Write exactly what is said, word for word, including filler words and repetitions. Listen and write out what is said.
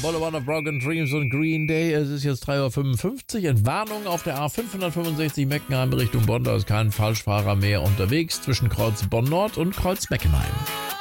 Boulevard of Broken Dreams und Green Day. Es ist jetzt drei Uhr fünfundfünfzig. Entwarnung auf der A fünfhundertfünfundsechzig Meckenheim Richtung Bonn. Da ist kein Falschfahrer mehr unterwegs zwischen Kreuz Bonn Nord und Kreuz Meckenheim.